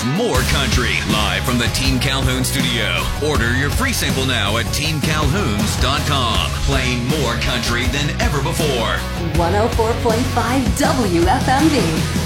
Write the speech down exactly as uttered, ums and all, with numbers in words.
More country, live from the Team Calhoun studio. Order your free sample now at team calhouns dot com. Playing more country than ever before. one oh four point five W F M D.